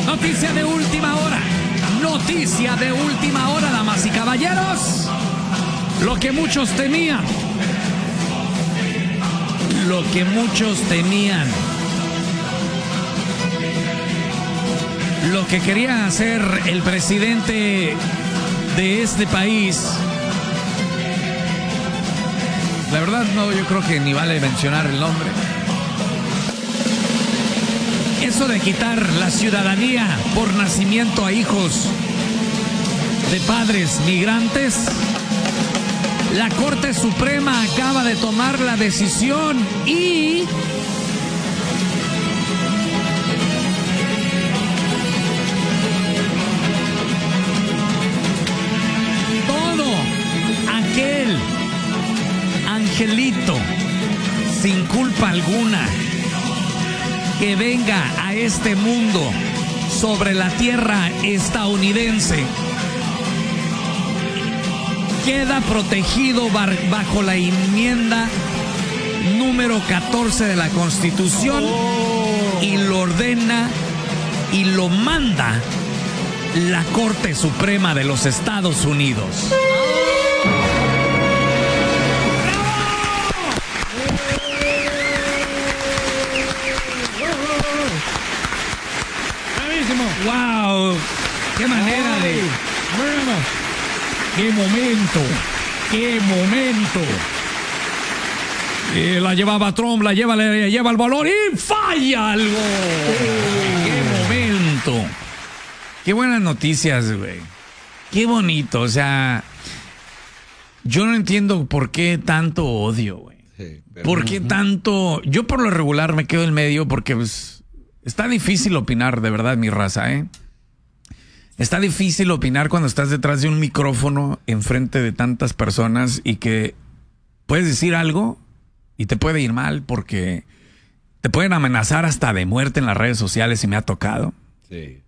Noticia de última hora. Noticia de última hora, damas y caballeros. Lo que muchos temían. Lo que muchos temían. Lo que quería hacer el presidente de este país. La verdad no, yo creo que ni vale mencionar el nombre. Eso de quitar la ciudadanía por nacimiento a hijos de padres migrantes. La Corte Suprema acaba de tomar la decisión y todo aquel angelito sin culpa alguna que venga a este mundo sobre la tierra estadounidense queda protegido bajo la enmienda número 14 de la Constitución y lo ordena y lo manda la Corte Suprema de los Estados Unidos. ¡Wow! ¡Qué manera de... Bueno, ¡qué momento! ¡Qué momento! La llevaba Trump, le lleva el balón y falla algo. ¡Qué momento! ¡Qué buenas noticias, güey! ¡Qué bonito! O sea, yo no entiendo por qué tanto odio, güey. Sí, ¿por qué tanto...? Yo por lo regular me quedo en medio porque pues, está difícil opinar, de verdad, mi raza, ¿eh? Está difícil opinar cuando estás detrás de un micrófono enfrente de tantas personas y que puedes decir algo y te puede ir mal porque te pueden amenazar hasta de muerte en las redes sociales y me ha tocado. Sí.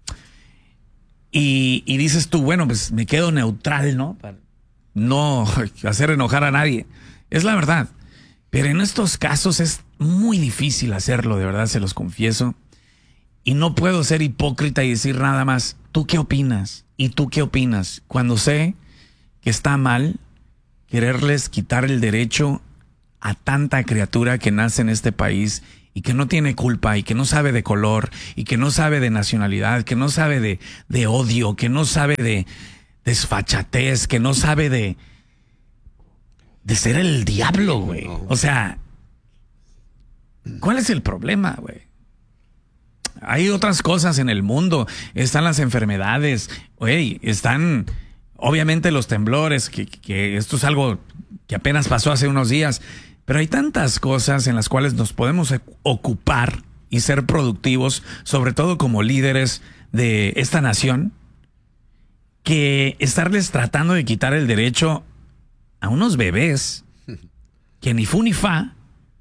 Y dices tú, bueno, pues me quedo neutral, ¿no? Para no hacer enojar a nadie. Es la verdad. Pero en estos casos es muy difícil hacerlo, de verdad, se los confieso. Y no puedo ser hipócrita y decir nada más, ¿tú qué opinas? ¿Y tú qué opinas? Cuando sé que está mal quererles quitar el derecho a tanta criatura que nace en este país y que no tiene culpa y que no sabe de color y que no sabe de nacionalidad, que no sabe de odio, que no sabe de desfachatez, que no sabe de ser el diablo, güey. O sea, ¿cuál es el problema, güey? Hay otras cosas en el mundo, están las enfermedades, güey, están obviamente los temblores, que esto es algo que apenas pasó hace unos días, pero hay tantas cosas en las cuales nos podemos ocupar y ser productivos, sobre todo como líderes de esta nación, que estarles tratando de quitar el derecho a unos bebés que ni fu ni fa.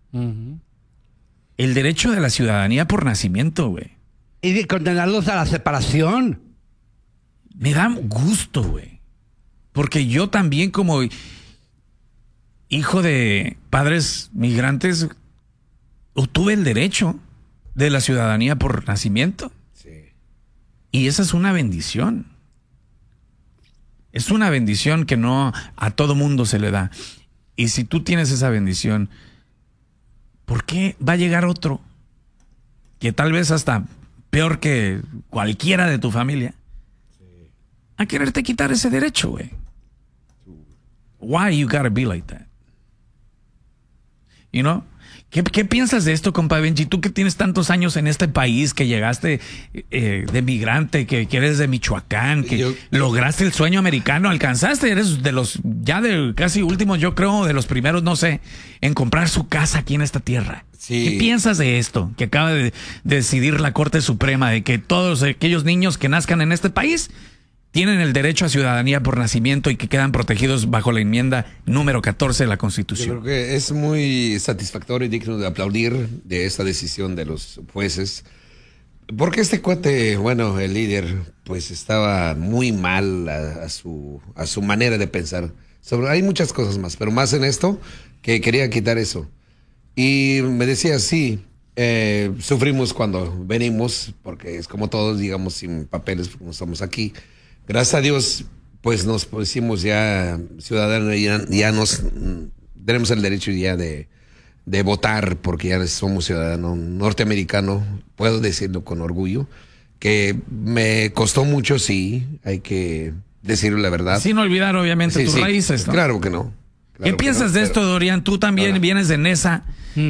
El derecho de la ciudadanía por nacimiento, güey. Y de condenarlos a la separación. Me da gusto, güey. Porque yo también como hijo de padres migrantes obtuve el derecho de la ciudadanía por nacimiento. Sí. Y esa es una bendición. Es una bendición que no a todo mundo se le da. Y si tú tienes esa bendición, ¿por qué va a llegar otro que tal vez hasta peor que cualquiera de tu familia a quererte quitar ese derecho, güey? Why you gotta be like that? You know? ¿Qué piensas de esto, compa Benji? Tú que tienes tantos años en este país, que llegaste de migrante, que eres de Michoacán, que lograste el sueño americano, alcanzaste, eres de los, ya de casi últimos, yo creo, de los primeros, no sé, en comprar su casa aquí en esta tierra. Sí. ¿Qué piensas de esto que acaba de decidir la Corte Suprema, de que todos aquellos niños que nazcan en este país tienen el derecho a ciudadanía por nacimiento y que quedan protegidos bajo la enmienda número 14 de la Constitución? Yo creo que es muy satisfactorio y digno de aplaudir de esta decisión de los jueces, porque este cuate, bueno, el líder, pues estaba muy mal a su manera de pensar. Hay muchas cosas más, pero más en esto, que quería quitar eso. Y me decía, sí, Sufrimos cuando venimos, porque es como todos, digamos, sin papeles, porque no estamos aquí. Gracias a Dios, pues nos pusimos ya ciudadanos, ya nos tenemos el derecho ya de votar, porque ya somos ciudadanos norteamericanos, puedo decirlo con orgullo, que me costó mucho, sí, hay que decirlo la verdad. Sin olvidar, obviamente, tus raíces, ¿no? Claro que no. Claro ¿Qué piensas de esto, Dorian? Tú también vienes de Nesa.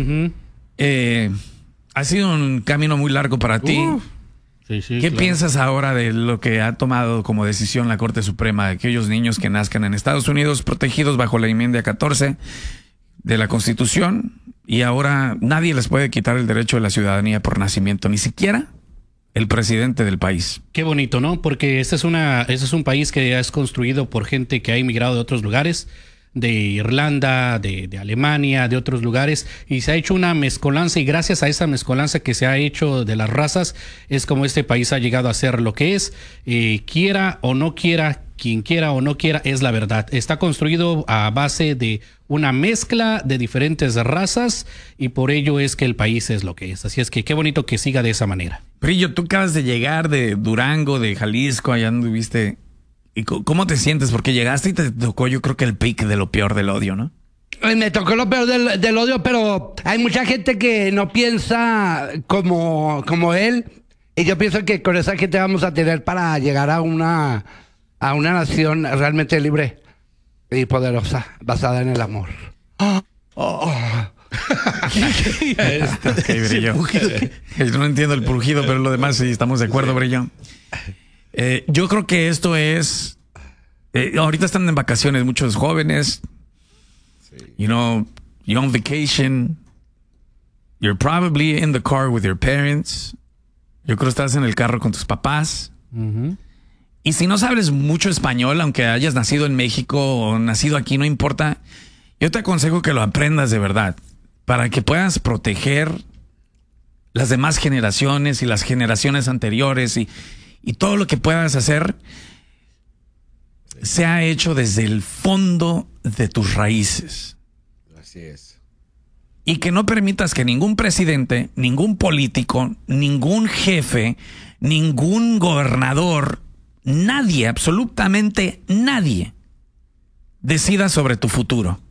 Ha sido un camino muy largo para ti. ¿Qué piensas ahora de lo que ha tomado como decisión la Corte Suprema de aquellos niños que nazcan en Estados Unidos protegidos bajo la enmienda 14 de la Constitución y ahora nadie les puede quitar el derecho de la ciudadanía por nacimiento, ni siquiera el presidente del país? Qué bonito, ¿no? Porque este es un país que es construido por gente que ha emigrado de otros lugares, de Irlanda, de Alemania, de otros lugares, y se ha hecho una mezcolanza, y gracias a esa mezcolanza que se ha hecho de las razas, es como este país ha llegado a ser lo que es. Quiera o no quiera, quien quiera o no quiera, es la verdad. Está construido a base de una mezcla de diferentes razas, y por ello es que el país es lo que es. Así es que qué bonito que siga de esa manera. Brillo, tú acabas de llegar de Durango, de Jalisco, allá anduviste. ¿Y cómo te sientes? Porque llegaste y te tocó, yo creo que el pic de lo peor del odio, ¿no? Me tocó lo peor del odio, pero hay mucha gente que no piensa como él. Y yo pienso que con esa gente vamos a tener para llegar a una nación realmente libre y poderosa, basada en el amor. Okay, Brillo. Yo no entiendo el purgido, pero lo demás sí estamos de acuerdo, Brillo. Yo creo que esto es... ahorita están en vacaciones muchos jóvenes. You know, you're on vacation. You're probably in the car with your parents. Yo creo que estás en el carro con tus papás. Y si no sabes mucho español, aunque hayas nacido en México o nacido aquí, no importa. Yo te aconsejo que lo aprendas de verdad, para que puedas proteger las demás generaciones y las generaciones anteriores y todo lo que puedas hacer se ha hecho desde el fondo de tus raíces. Así es. Y que no permitas que ningún presidente, ningún político, ningún jefe, ningún gobernador, nadie, absolutamente nadie, decida sobre tu futuro.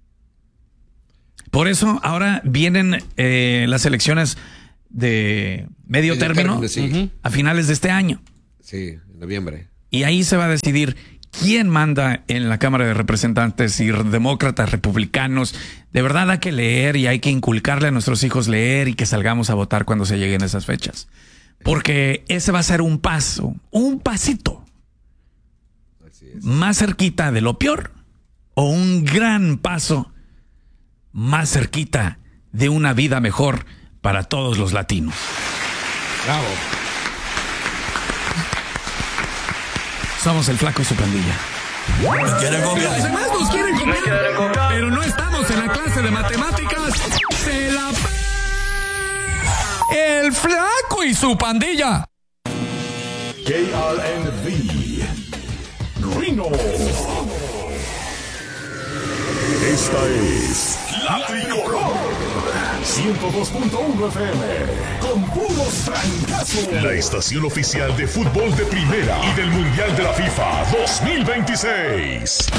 Por eso ahora vienen las elecciones de medio término sí. A finales de este año. Sí, en noviembre. Y ahí se va a decidir quién manda en la Cámara de Representantes, si demócratas, republicanos. De verdad hay que leer y hay que inculcarle a nuestros hijos leer y que salgamos a votar cuando se lleguen esas fechas. Porque ese va a ser un paso, un pasito Así es. más cerquita de lo peor o un gran paso más cerquita de una vida mejor para todos los latinos. Bravo. Somos el Flaco y su pandilla. Los demás nos quieren copiar, pero no estamos en la clase de matemáticas. ¡Se la El Flaco y su pandilla! KRNV Reno. Esta es La Tricolor 102.1 FM con puros francazos. La estación oficial de fútbol de primera y del Mundial de la FIFA 2026.